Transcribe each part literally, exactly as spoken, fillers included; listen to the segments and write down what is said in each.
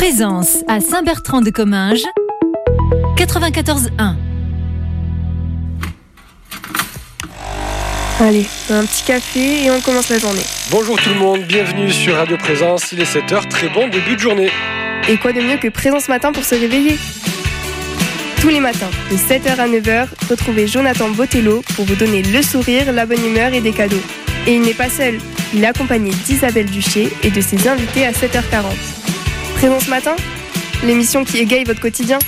Présence à Saint-Bertrand-de-Comminges, quatre-vingt-quatorze un. Allez, un petit café et on commence la journée. Bonjour tout le monde, bienvenue sur Radio Présence, il est sept heures, très bon début de journée. Et quoi de mieux que Présence Matin pour se réveiller ? Tous les matins, de sept heures à neuf heures, retrouvez Jonathan Botello pour vous donner le sourire, la bonne humeur et des cadeaux. Et il n'est pas seul, il est accompagné d'Isabelle Duché et de ses invités à sept heures quarante. Présence Matin, l'émission qui égaye votre quotidien.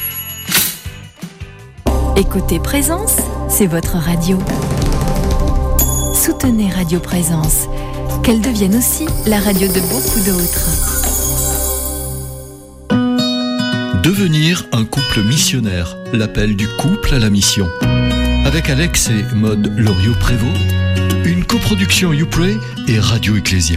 Écoutez Présence, c'est votre radio. Soutenez Radio Présence, qu'elle devienne aussi la radio de beaucoup d'autres. Devenir un couple missionnaire, l'appel du couple à la mission. Avec Alex et Maude Loriot-Prévost, une coproduction YouPray et Radio Ecclésia.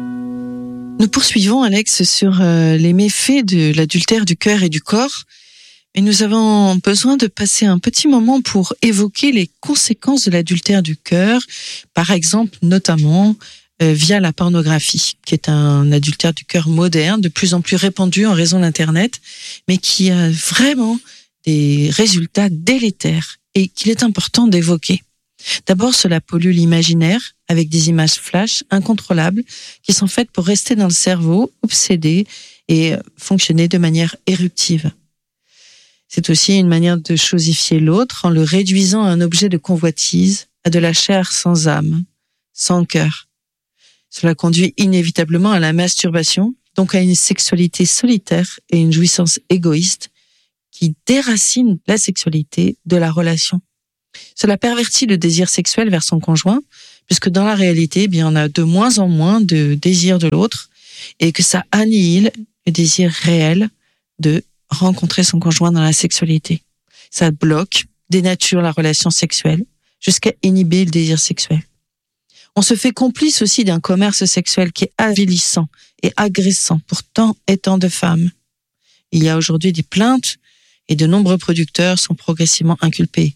Nous poursuivons, Alex, sur euh, les méfaits de l'adultère du cœur et du corps. Et nous avons besoin de passer un petit moment pour évoquer les conséquences de l'adultère du cœur, par exemple, notamment euh, via la pornographie, qui est un adultère du cœur moderne, de plus en plus répandu en raison d'Internet, mais qui a vraiment des résultats délétères et qu'il est important d'évoquer. D'abord, cela pollue l'imaginaire avec des images flash incontrôlables qui sont faites pour rester dans le cerveau, obséder et fonctionner de manière éruptive. C'est aussi une manière de chosifier l'autre en le réduisant à un objet de convoitise, à de la chair sans âme, sans cœur. Cela conduit inévitablement à la masturbation, donc à une sexualité solitaire et une jouissance égoïste qui déracine la sexualité de la relation. Cela pervertit le désir sexuel vers son conjoint, puisque dans la réalité, eh bien, on a de moins en moins de désir de l'autre et que ça annihile le désir réel de rencontrer son conjoint dans la sexualité. Ça bloque, dénature la relation sexuelle jusqu'à inhiber le désir sexuel. On se fait complice aussi d'un commerce sexuel qui est avilissant et agressant pour tant et tant de femmes. Il y a aujourd'hui des plaintes et de nombreux producteurs sont progressivement inculpés.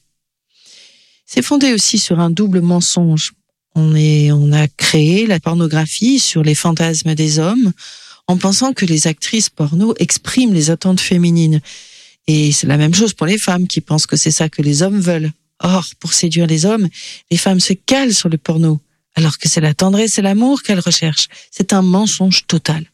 C'est fondé aussi sur un double mensonge. On est, on a créé la pornographie sur les fantasmes des hommes en pensant que les actrices porno expriment les attentes féminines. Et c'est la même chose pour les femmes qui pensent que c'est ça que les hommes veulent. Or, pour séduire les hommes, les femmes se calent sur le porno, alors que c'est la tendresse et l'amour qu'elles recherchent. C'est un mensonge total.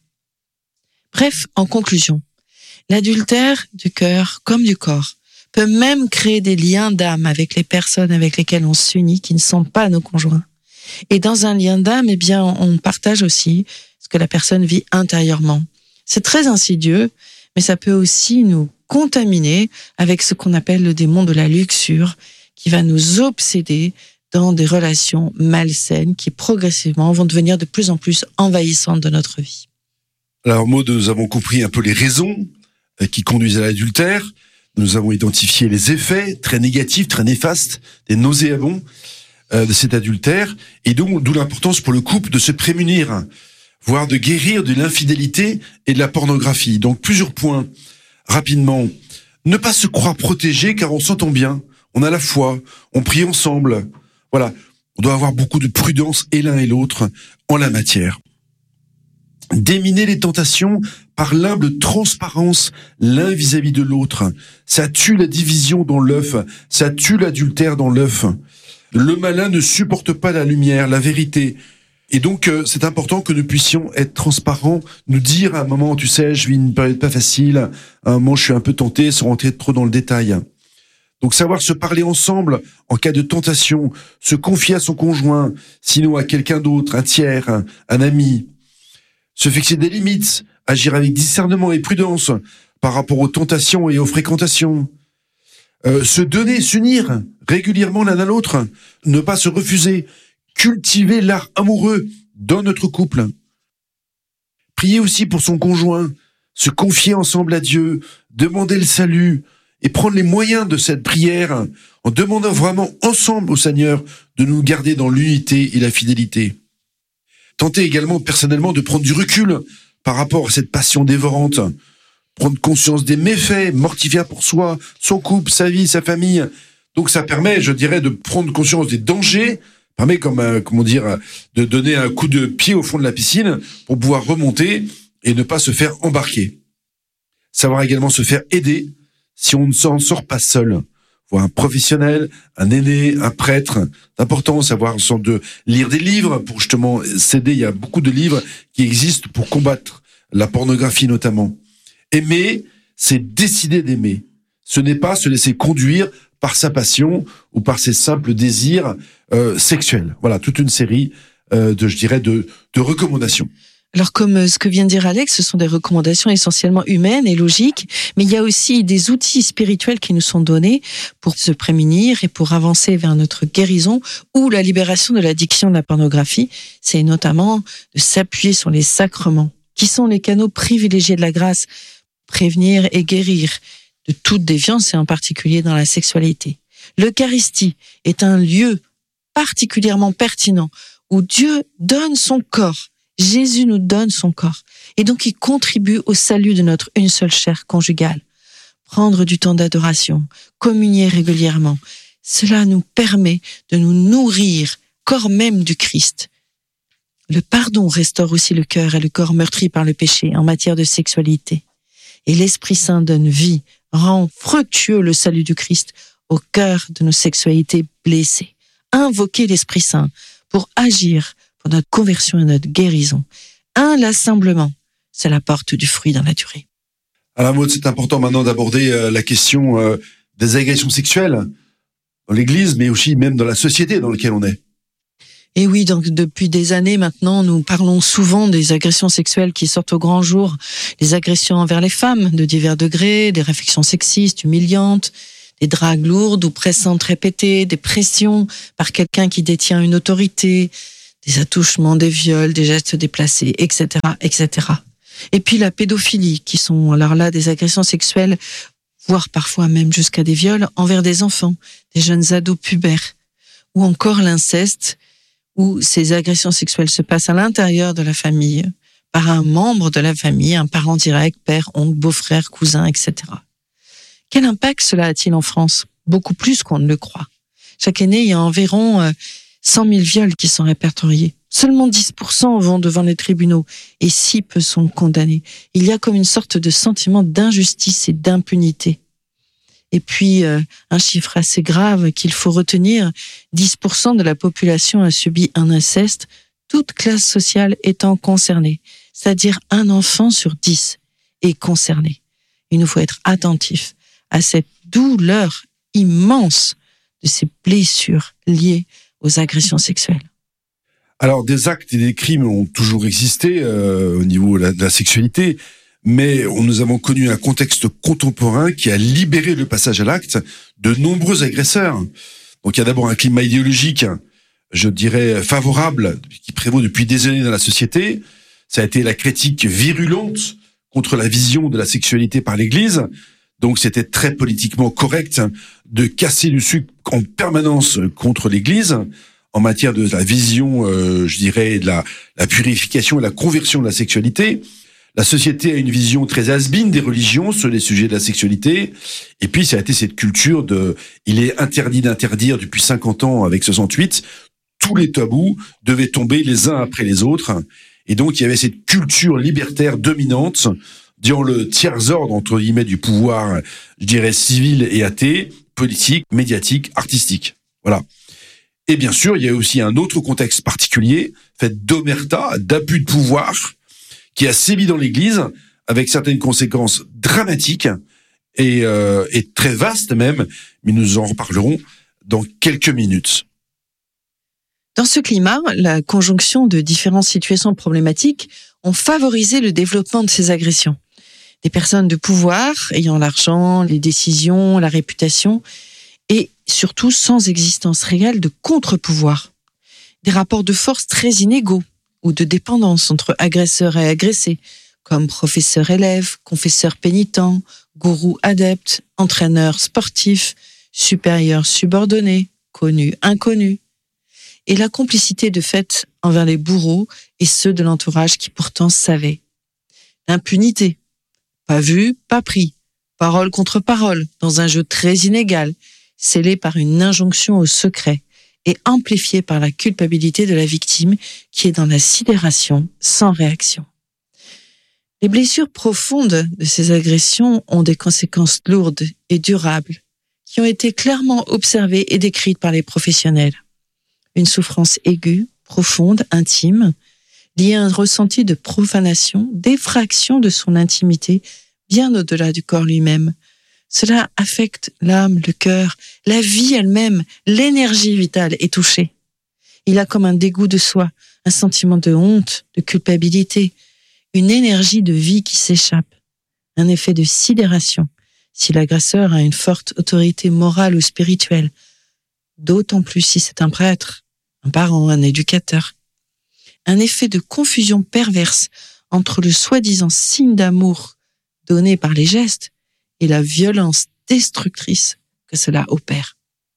Bref, en conclusion, l'adultère du cœur comme du corps peut même créer des liens d'âme avec les personnes avec lesquelles on s'unit qui ne sont pas nos conjoints. Et dans un lien d'âme, eh bien, on partage aussi ce que la personne vit intérieurement. C'est très insidieux, mais ça peut aussi nous contaminer avec ce qu'on appelle le démon de la luxure, qui va nous obséder dans des relations malsaines qui progressivement vont devenir de plus en plus envahissantes de notre vie. Alors Maud, nous avons compris un peu les raisons qui conduisent à l'adultère. Nous avons identifié les effets très négatifs, très néfastes, des nauséabonds euh, de cet adultère. Et donc, d'où l'importance pour le couple de se prémunir, voire de guérir de l'infidélité et de la pornographie. Donc, plusieurs points, rapidement. Ne pas se croire protégé car on s'entend bien, on a la foi, on prie ensemble. Voilà, on doit avoir beaucoup de prudence et l'un et l'autre en la matière. Déminer les tentations par l'humble transparence l'un vis-à-vis de l'autre. Ça tue la division dans l'œuf, ça tue l'adultère dans l'œuf. Le malin ne supporte pas la lumière, la vérité. Et donc, euh, c'est important que nous puissions être transparents, nous dire à un moment, tu sais, je vis une période pas facile, à un moment, je suis un peu tenté, sans rentrer trop dans le détail. Donc, savoir se parler ensemble en cas de tentation, se confier à son conjoint, sinon à quelqu'un d'autre, un tiers, un, un ami. Se fixer des limites, agir avec discernement et prudence par rapport aux tentations et aux fréquentations. Euh, se donner, s'unir régulièrement l'un à l'autre, ne pas se refuser, cultiver l'art amoureux dans notre couple. Prier aussi pour son conjoint, se confier ensemble à Dieu, demander le salut et prendre les moyens de cette prière en demandant vraiment ensemble au Seigneur de nous garder dans l'unité et la fidélité. Tenter également personnellement de prendre du recul par rapport à cette passion dévorante, prendre conscience des méfaits mortifères pour soi, son couple, sa vie, sa famille. Donc ça permet, je dirais, de prendre conscience des dangers, permet comme euh, comment dire, de donner un coup de pied au fond de la piscine pour pouvoir remonter et ne pas se faire embarquer. Savoir également se faire aider si on ne s'en sort pas seul. Voir un professionnel, un aîné, un prêtre. C'est important, savoir de lire des livres pour justement s'aider. Il y a beaucoup de livres qui existent pour combattre la pornographie notamment. Aimer, c'est décider d'aimer. Ce n'est pas se laisser conduire par sa passion ou par ses simples désirs euh, sexuels. Voilà, toute une série euh, de, je dirais, de, de recommandations. Alors, comme ce que vient de dire Alex, ce sont des recommandations essentiellement humaines et logiques, mais il y a aussi des outils spirituels qui nous sont donnés pour se prémunir et pour avancer vers notre guérison ou la libération de l'addiction de la pornographie. C'est notamment de s'appuyer sur les sacrements, qui sont les canaux privilégiés de la grâce, prévenir et guérir de toute déviance et en particulier dans la sexualité. L'Eucharistie est un lieu particulièrement pertinent où Dieu donne son corps. Jésus nous donne son corps et donc il contribue au salut de notre une seule chair conjugale. Prendre du temps d'adoration, communier régulièrement, cela nous permet de nous nourrir, corps même du Christ. Le pardon restaure aussi le cœur et le corps meurtri par le péché en matière de sexualité. Et l'Esprit Saint donne vie, rend fructueux le salut du Christ au cœur de nos sexualités blessées. Invoquer l'Esprit Saint pour agir pour notre conversion et notre guérison. Inlassablement, c'est la porte du fruit dans la durée. Alors Maud, c'est important maintenant d'aborder euh, la question euh, des agressions sexuelles dans l'Église, mais aussi même dans la société dans laquelle on est. Et oui, donc depuis des années maintenant, nous parlons souvent des agressions sexuelles qui sortent au grand jour, les agressions envers les femmes de divers degrés, des réflexions sexistes, humiliantes, des dragues lourdes ou pressantes répétées, des pressions par quelqu'un qui détient une autorité, des attouchements, des viols, des gestes déplacés, et cetera, et cetera. Et puis la pédophilie, qui sont alors là des agressions sexuelles, voire parfois même jusqu'à des viols envers des enfants, des jeunes ados pubères, ou encore l'inceste, où ces agressions sexuelles se passent à l'intérieur de la famille, par un membre de la famille, un parent direct, père, oncle, beau-frère, cousin, et cetera. Quel impact cela a-t-il en France ? Beaucoup plus qu'on ne le croit. Chaque année, il y a environ euh, cent mille viols qui sont répertoriés. Seulement dix pour cent vont devant les tribunaux et si peu sont condamnés. Il y a comme une sorte de sentiment d'injustice et d'impunité. Et puis, euh, un chiffre assez grave qu'il faut retenir, dix pour cent de la population a subi un inceste, toute classe sociale étant concernée, c'est-à-dire un enfant sur dix est concerné. Il nous faut être attentifs à cette douleur immense de ces blessures liées aux agressions sexuelles. Alors, des actes et des crimes ont toujours existé euh, au niveau de la, de la sexualité, mais on, nous avons connu un contexte contemporain qui a libéré le passage à l'acte de nombreux agresseurs. Donc, il y a d'abord un climat idéologique, je dirais, favorable, qui prévaut depuis des années dans la société. Ça a été la critique virulente contre la vision de la sexualité par l'Église. Donc, c'était très politiquement correct de casser du sucre en permanence contre l'Église en matière de la vision, euh, je dirais, de la, la purification et la conversion de la sexualité. La société a une vision très has-been des religions sur les sujets de la sexualité. Et puis, ça a été cette culture de « il est interdit d'interdire » depuis cinquante ans avec soixante-huit. Tous les tabous devaient tomber les uns après les autres. Et donc, il y avait cette culture libertaire dominante dans le tiers-ordre, entre guillemets, du pouvoir, je dirais, civil et athée, politique, médiatique, artistique. Voilà. Et bien sûr, il y a aussi un autre contexte particulier, fait d'omerta, d'abus de pouvoir, qui a sévi dans l'Église, avec certaines conséquences dramatiques et, euh, et très vastes même, mais nous en reparlerons dans quelques minutes. Dans ce climat, la conjonction de différentes situations problématiques ont favorisé le développement de ces agressions. Des personnes de pouvoir, ayant l'argent, les décisions, la réputation, et surtout sans existence réelle de contre-pouvoir. Des rapports de force très inégaux ou de dépendance entre agresseurs et agressés, comme professeur-élève, confesseur-pénitent, gourou-adepte, entraîneur sportif, supérieur-subordonné, connu-inconnu. Et la complicité de fait envers les bourreaux et ceux de l'entourage qui pourtant savaient. L'impunité. Pas vu, pas pris. Parole contre parole, dans un jeu très inégal, scellé par une injonction au secret et amplifié par la culpabilité de la victime qui est dans la sidération sans réaction. Les blessures profondes de ces agressions ont des conséquences lourdes et durables qui ont été clairement observées et décrites par les professionnels. Une souffrance aiguë, profonde, intime, liée à un ressenti de profanation, d'effraction de son intimité, bien au-delà du corps lui-même. Cela affecte l'âme, le cœur, la vie elle-même, l'énergie vitale est touchée. Il a comme un dégoût de soi, un sentiment de honte, de culpabilité, une énergie de vie qui s'échappe, un effet de sidération si l'agresseur a une forte autorité morale ou spirituelle, d'autant plus si c'est un prêtre, un parent, un éducateur. Un effet de confusion perverse entre le soi-disant signe d'amour donné par les gestes et la violence destructrice que cela opère.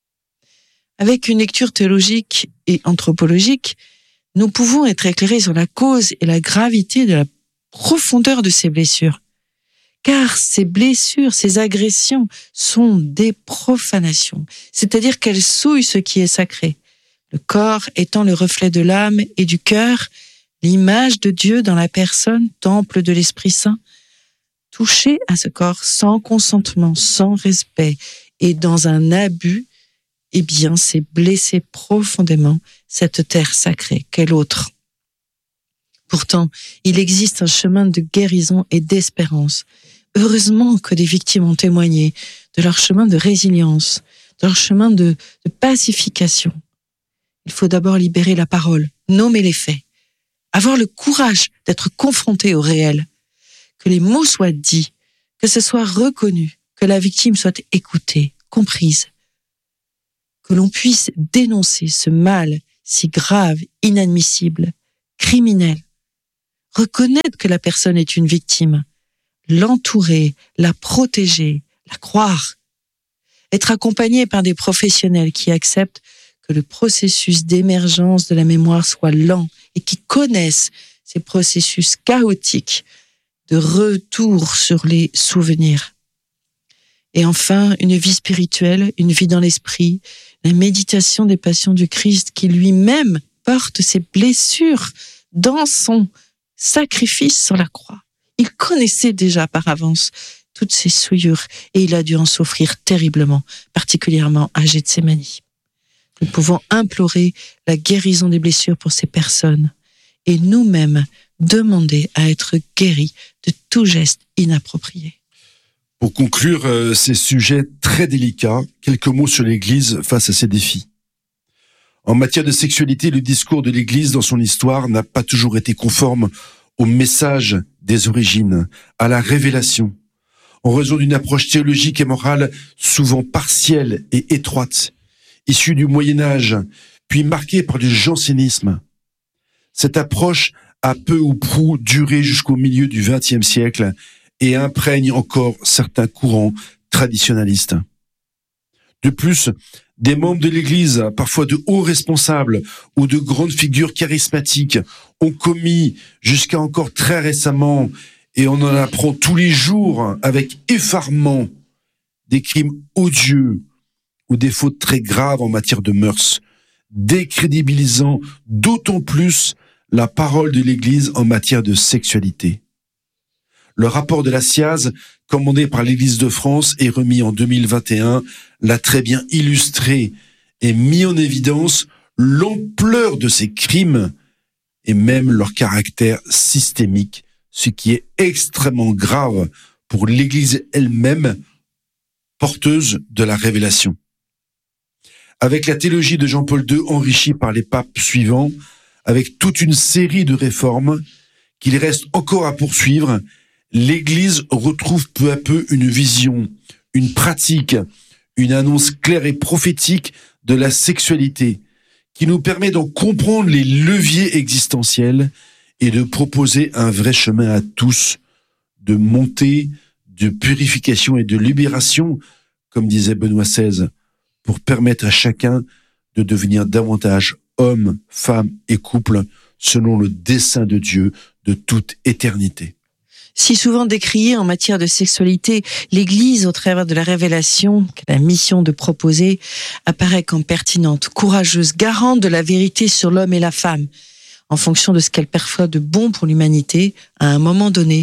Avec une lecture théologique et anthropologique, nous pouvons être éclairés sur la cause et la gravité de la profondeur de ces blessures. Car ces blessures, ces agressions sont des profanations, c'est-à-dire qu'elles souillent ce qui est sacré. Le corps étant le reflet de l'âme et du cœur, l'image de Dieu dans la personne, temple de l'Esprit Saint, toucher à ce corps sans consentement, sans respect et dans un abus, eh bien, c'est blesser profondément cette terre sacrée qu'est l'autre. Pourtant, il existe un chemin de guérison et d'espérance. Heureusement que des victimes ont témoigné de leur chemin de résilience, de leur chemin de, de pacification. Il faut d'abord libérer la parole, nommer les faits, avoir le courage d'être confronté au réel, que les mots soient dits, que ce soit reconnu, que la victime soit écoutée, comprise, que l'on puisse dénoncer ce mal si grave, inadmissible, criminel, reconnaître que la personne est une victime, l'entourer, la protéger, la croire, être accompagné par des professionnels qui acceptent que le processus d'émergence de la mémoire soit lent et qui connaissent ces processus chaotiques de retour sur les souvenirs. Et enfin, une vie spirituelle, une vie dans l'esprit, la méditation des passions du Christ qui lui-même porte ses blessures dans son sacrifice sur la croix. Il connaissait déjà par avance toutes ces souillures et il a dû en souffrir terriblement, particulièrement à Gethsémani. Nous pouvons implorer la guérison des blessures pour ces personnes et nous-mêmes demander à être guéris de tout geste inapproprié. Pour conclure euh, ces sujets très délicats, quelques mots sur l'Église face à ces défis. En matière de sexualité, le discours de l'Église dans son histoire n'a pas toujours été conforme au message des origines, à la révélation, en raison d'une approche théologique et morale souvent partielle et étroite, issue du Moyen-Âge, puis marquée par le jansénisme. Cette approche a peu ou prou duré jusqu'au milieu du vingtième siècle et imprègne encore certains courants traditionalistes. De plus, des membres de l'Église, parfois de hauts responsables ou de grandes figures charismatiques, ont commis, jusqu'à encore très récemment, et on en apprend tous les jours avec effarement, des crimes odieux ou des fautes très graves en matière de mœurs, décrédibilisant d'autant plus la parole de l'Église en matière de sexualité. Le rapport de la C I A Z, commandé par l'Église de France et remis en deux mille vingt et un, l'a très bien illustré et mis en évidence l'ampleur de ces crimes et même leur caractère systémique, ce qui est extrêmement grave pour l'Église elle-même, porteuse de la révélation. Avec la théologie de Jean-Paul deux enrichie par les papes suivants, avec toute une série de réformes qu'il reste encore à poursuivre, l'Église retrouve peu à peu une vision, une pratique, une annonce claire et prophétique de la sexualité, qui nous permet d'en comprendre les leviers existentiels et de proposer un vrai chemin à tous, de montée, de purification et de libération, comme disait Benoît seize, pour permettre à chacun de devenir davantage homme, femme et couple, selon le dessein de Dieu de toute éternité. Si souvent décriée en matière de sexualité, l'Église, au travers de la révélation qu'elle a la mission de proposer, apparaît comme pertinente, courageuse, garante de la vérité sur l'homme et la femme, en fonction de ce qu'elle perçoit de bon pour l'humanité à un moment donné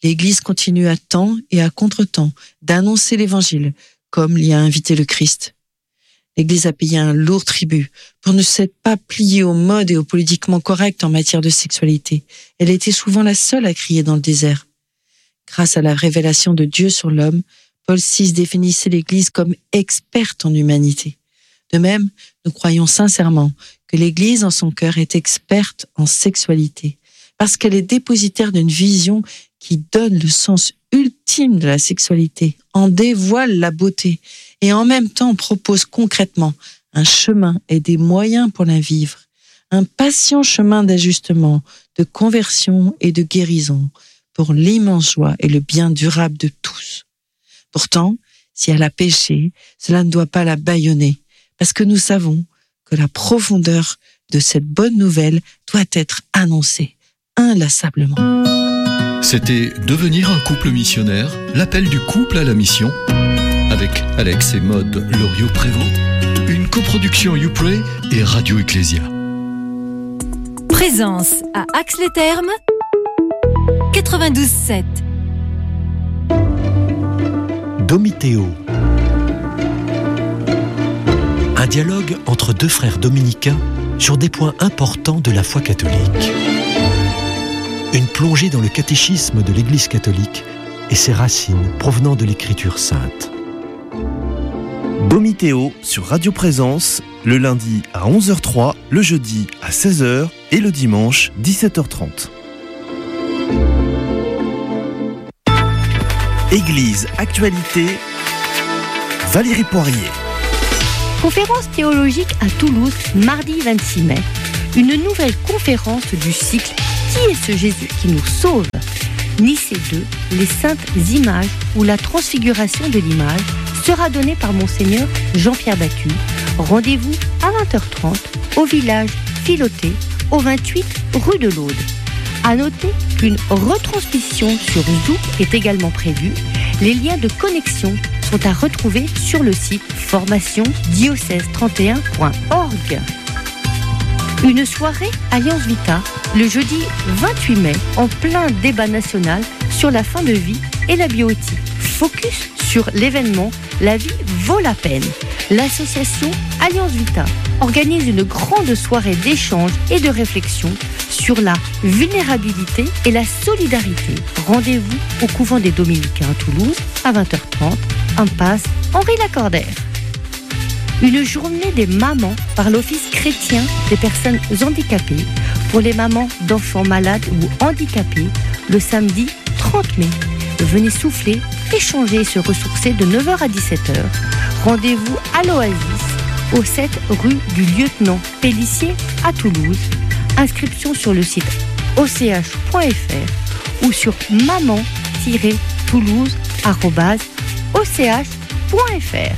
l'Église continue à temps et à contre-temps d'annoncer l'Évangile, comme l'y a invité le Christ. L'Église a payé un lourd tribut pour ne s'être pas pliée aux modes et au politiquement correct en matière de sexualité. Elle était souvent la seule à crier dans le désert. Grâce à la révélation de Dieu sur l'homme, Paul six définissait l'Église comme experte en humanité. De même, nous croyons sincèrement que l'Église en son cœur est experte en sexualité, parce qu'elle est dépositaire d'une vision qui donne le sens ultime de la sexualité, en dévoile la beauté et en même temps propose concrètement un chemin et des moyens pour la vivre, un patient chemin d'ajustement, de conversion et de guérison pour l'immense joie et le bien durable de tous. Pourtant, si elle a péché, cela ne doit pas la bâillonner, parce que nous savons que la profondeur de cette bonne nouvelle doit être annoncée inlassablement. C'était Devenir un couple missionnaire, l'appel du couple à la mission, avec Alex et Maud Loriot-Prévost, une coproduction YouPray et Radio Ecclésia. Présence à Ax-les-Thermes, quatre-vingt-douze sept. Domitéo. Un dialogue entre deux frères dominicains sur des points importants de la foi catholique. Une plongée dans le catéchisme de l'Église catholique et ses racines provenant de l'Écriture sainte. Domitéo sur Radio Présence, le lundi à onze heures trois, le jeudi à seize heures et le dimanche dix-sept heures trente. Église Actualité, Valérie Poirier. Conférence théologique à Toulouse, mardi vingt-six mai. Une nouvelle conférence du cycle « Qui est ce Jésus qui nous sauve ?» Nicée deux, les saintes images ou la transfiguration de l'image sera donnée par Monseigneur Jean-Pierre Baccu. Rendez-vous à vingt heures trente au village Filoté, au vingt-huit rue de l'Aude. À noter qu'une retransmission sur Zoom est également prévue. Les liens de connexion sont à retrouver sur le site formation diocèse trente et un point org. Une soirée Alliance Vita, le jeudi vingt-huit mai, en plein débat national sur la fin de vie et la bioéthique. Focus sur l'événement « La vie vaut la peine ». L'association Alliance Vita organise une grande soirée d'échange et de réflexion sur la vulnérabilité et la solidarité. Rendez-vous au couvent des Dominicains à Toulouse à vingt heures trente, impasse Henri Lacordaire. Une journée des mamans par l'Office chrétien des personnes handicapées pour les mamans d'enfants malades ou handicapés le samedi trente mai. Venez souffler, échanger et se ressourcer de neuf heures à dix-sept heures. Rendez-vous à l'Oasis, au sept rue du Lieutenant Pélissier à Toulouse. Inscription sur le site o c h point f r ou sur maman tiret toulouse arobase o c h point f r.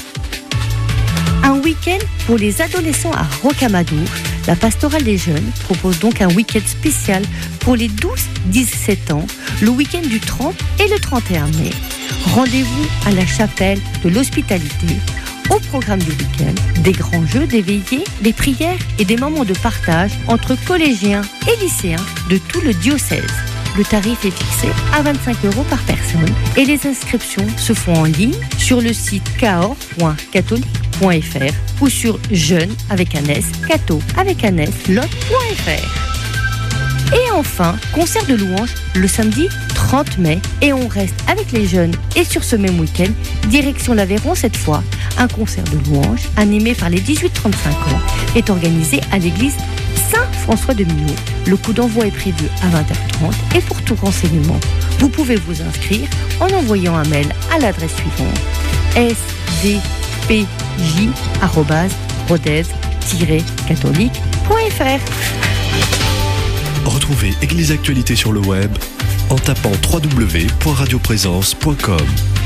Un week-end pour les adolescents à Rocamadour. La pastorale des jeunes propose donc un week-end spécial pour les douze dix-sept ans, le week-end du trente et le trente et un mai. Rendez-vous à la chapelle de l'Hospitalité. Au programme du week-end, des grands jeux, des veillées, des prières et des moments de partage entre collégiens et lycéens de tout le diocèse. Le tarif est fixé à vingt-cinq euros par personne et les inscriptions se font en ligne sur le site caor point catholique point f r ou sur jeune avec un S, catho avec un S, lot point f r. Et enfin, concert de louanges le samedi trente mai et on reste avec les jeunes. Et sur ce même week-end, direction l'Aveyron cette fois, un concert de louanges animé par les dix-huit trente-cinq ans est organisé à l'église Saint-François de Millau. Le coup d'envoi est prévu à vingt heures trente et pour tout renseignement, vous pouvez vous inscrire en envoyant un mail à l'adresse suivante s d p j arobase rodez tiret catholique point f r. Retrouvez Église Actualité sur le web en tapant w w w point radio présence point com.